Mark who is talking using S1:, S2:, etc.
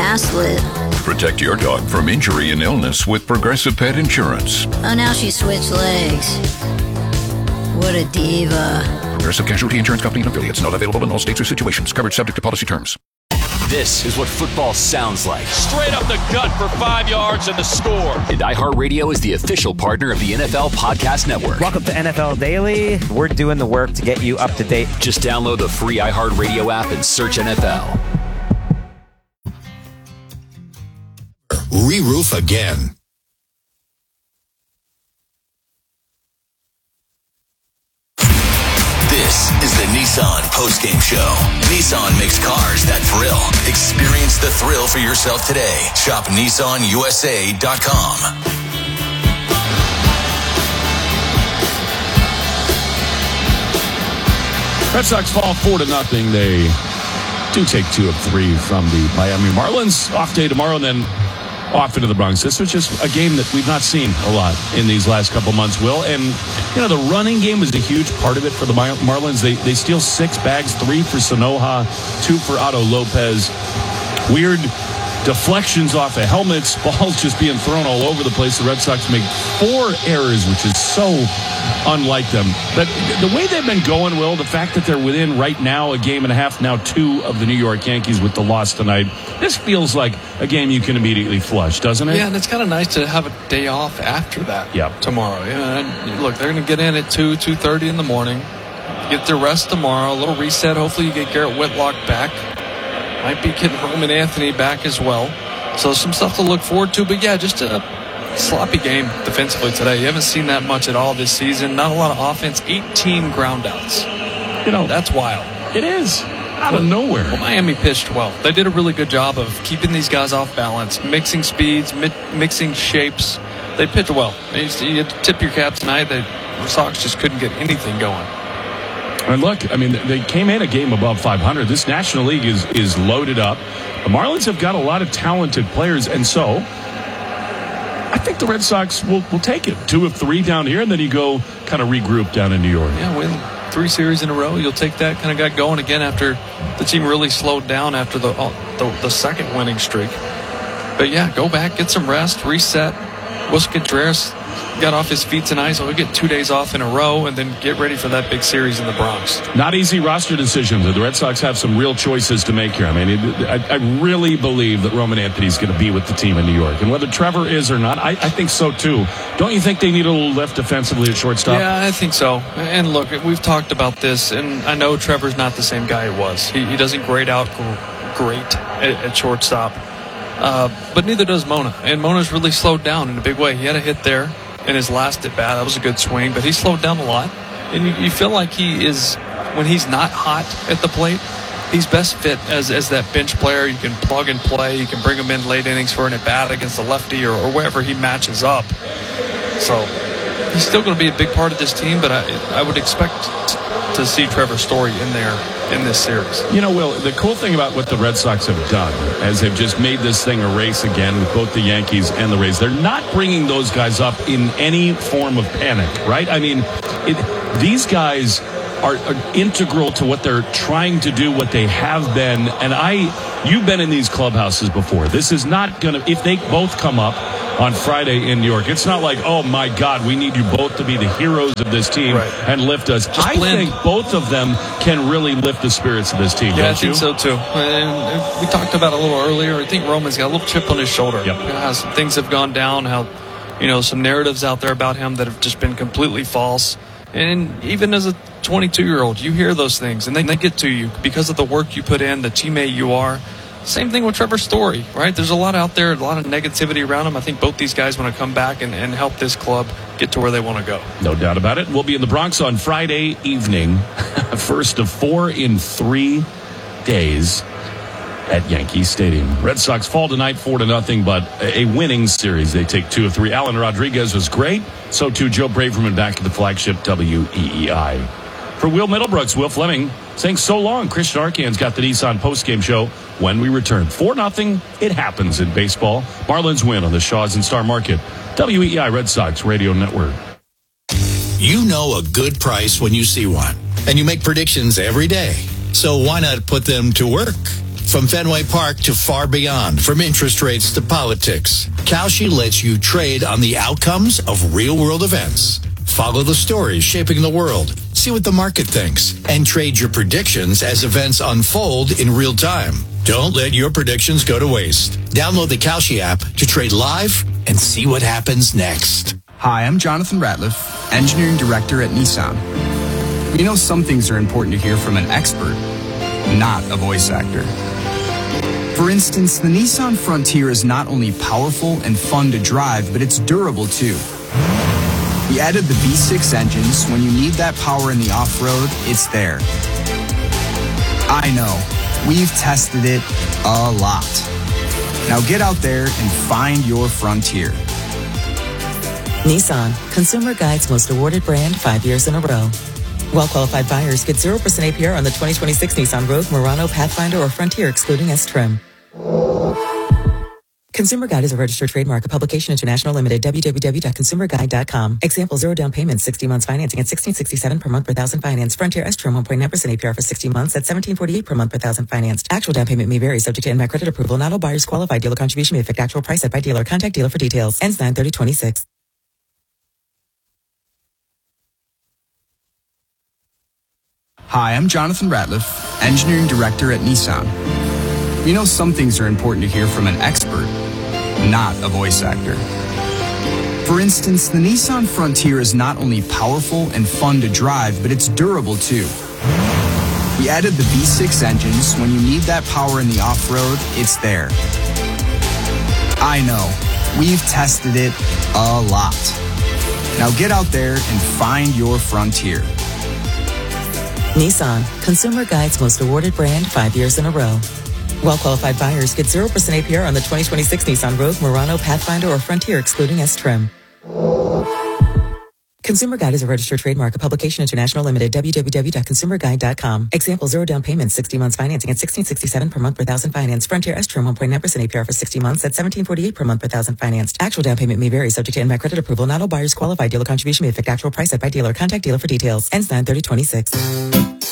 S1: mast lit.
S2: Protect your dog from injury and illness with Progressive Pet Insurance.
S1: Oh, now she switched legs. What a diva.
S2: Progressive Casualty Insurance Company and affiliates. Not available in all states or situations. Coverage subject to policy terms.
S3: This is what football sounds like.
S4: Straight up the gut for 5 yards and the score.
S3: And iHeartRadio is the official partner of the NFL Podcast Network.
S5: Welcome to NFL Daily. We're doing the work to get you up to date.
S3: Just download the free iHeartRadio app and search NFL.
S6: Re-roof again. This is the Nissan post-game show. Nissan makes cars that thrill. Experience the thrill for yourself today. Shop NissanUSA.com.
S7: Red Sox fall 4-0. They do take 2 of 3 from the Miami Marlins. Off day tomorrow, and then off into the Bronx. This was just a game that we've not seen a lot in these last couple months, Will. And, you know, the running game was a huge part of it for the Marlins. They steal 6 bags, 3 for Sanoja, 2 for Otto Lopez. Weird deflections off of helmets, balls just being thrown all over the place. The Red Sox make 4 errors, which is so unlike them. But the way they've been going, Will, the fact that they're within right now a game and a half, now 2 of the New York Yankees with the loss tonight, this feels like a game you can immediately flush, doesn't it?
S8: Yeah, and it's kind of nice to have a day off after that tomorrow. Yeah, and look, they're going to get in at 2:30 in the morning, get their rest tomorrow, a little reset. Hopefully you get Garrett Whitlock back. Might be getting Roman Anthony back as well. So some stuff to look forward to. But, yeah, just a sloppy game defensively today. You haven't seen that much at all this season. Not a lot of offense. 18 groundouts. You know, that's wild.
S7: It is. Out of nowhere.
S8: Well, Miami pitched well. They did a really good job of keeping these guys off balance, mixing speeds, mixing shapes. They pitched well. You had to tip your cap tonight. The Sox just couldn't get anything going.
S7: And look, I mean, they came in a game above 500. This National League is loaded up. The Marlins have got a lot of talented players, and so I think the Red Sox will take it. 2 of 3 down here, and then you go kind of regroup down in New York.
S8: Yeah, win 3 series in a row. You'll take that. Kind of got going again after the team really slowed down after the second winning streak. But, yeah, go back, get some rest, reset. Wilson Contreras got off his feet tonight, so he'll get 2 days off in a row and then get ready for that big series in the Bronx.
S7: Not easy roster decisions. The Red Sox have some real choices to make here. I mean, I really believe that Roman Anthony's going to be with the team in New York. And whether Trevor is or not, I think so too. Don't you think they need a little lift defensively at shortstop?
S8: Yeah, I think so. And look, we've talked about this, and I know Trevor's not the same guy he was. He doesn't grade out great at shortstop. But neither does Mona. And Mona's really slowed down in a big way. He had a hit there in his last at bat. That was a good swing, but he slowed down a lot. And you feel like he is, when he's not hot at the plate, he's best fit as that bench player. You can plug and play. You can bring him in late innings for an at bat against the lefty or wherever he matches up. So he's still going to be a big part of this team, but I would expect to see Trevor Story in there in this series.
S7: You know, Will, the cool thing about what the Red Sox have done is they've just made this thing a race again with both the Yankees and the Rays. They're not bringing those guys up in any form of panic, right? I mean, these guys are integral to what they're trying to do, what they have been. And you've been in these clubhouses before. This is not going to, if they both come up on Friday in New York, it's not like, oh my God, we need you both to be the heroes of this team and lift us. I think both of them can really lift the spirits of this team.
S8: Yeah,
S7: don't
S8: I think so too. And we talked about it a little earlier. I think Roman's got a little chip on his shoulder. How some things have gone down, how, some narratives out there about him that have just been completely false. And even as a 22-year-old, you hear those things, and they get to you because of the work you put in, the teammate you are. Same thing with Trevor Story, right? There's a lot out there, a lot of negativity around him. I think both these guys want to come back and help this club get to where they want to go.
S7: No doubt about it. We'll be in the Bronx on Friday evening, first of 4 in 3 days at Yankee Stadium. Red Sox fall tonight 4-0, but a winning series. They take 2 of 3. Alan Rodriguez was great. So too Joe Braverman back at the flagship WEEI. For Will Middlebrooks, Will Fleming saying so long. Christian Arcan's got the Nissan postgame show when we return. 4-0. It happens in baseball. Marlins win on the Shaws and Star Market. WEEI Red Sox Radio Network.
S6: You know a good price when you see one, and you make predictions every day. So why not put them to work?
S9: From Fenway Park to far beyond, from interest rates to politics, Kalshi lets you trade on the outcomes of real-world events. Follow the stories shaping the world, see what the market thinks, and trade your predictions as events unfold in real time. Don't let your predictions go to waste. Download the Kalshi app to trade live and see what happens next.
S10: Hi, I'm Jonathan Ratliff, Engineering Director at Nissan. You know, some things are important to hear from an expert, not a voice actor. For instance, the Nissan Frontier is not only powerful and fun to drive, but it's durable too. We added the V6 engine, so when you need that power in the off-road, it's there. I know, we've tested it a lot. Now get out there and find your Frontier.
S11: Nissan, Consumer Guide's most awarded brand 5 years in a row. Well-qualified buyers get 0% APR on the 2026 Nissan Rogue, Murano, Pathfinder, or Frontier, excluding S-Trim. Consumer Guide is a registered trademark, a publication international limited, www.consumerguide.com. Example, 0 down payment, 60 months financing at $1,667 per month per thousand finance. Frontier S-Trim 1.9% APR for 60 months at $1,748 per month per thousand financed. Actual down payment may vary, subject to NMAC credit approval. Not all buyers qualify. Dealer contribution may affect actual price set by dealer. Contact dealer for details. Ends 9/30/26.
S10: Hi, I'm Jonathan Ratliff, Engineering Director at Nissan. You know, some things are important to hear from an expert, not a voice actor. For instance, the Nissan Frontier is not only powerful and fun to drive, but it's durable too. We added the V6 engine, so when you need that power in the off-road, it's there. I know, we've tested it a lot. Now get out there and find your Frontier.
S11: Nissan, Consumer Guide's most awarded brand 5 years in a row. Well-qualified buyers get 0% APR on the 2026 Nissan Rogue, Murano, Pathfinder, or Frontier, excluding S-Trim. Consumer Guide is a registered trademark, a publication international limited, www.consumerguide.com. Example, 0 down payment, 60 months financing at $1,667 per month per thousand finance. Frontier S-Trim 1.9% APR for 60 months at $1,748 per month per thousand financed. Actual down payment may vary, subject to NMAC credit approval. Not all buyers qualify. Dealer contribution may affect actual price set by dealer. Contact dealer for details. Ends 9/30/26.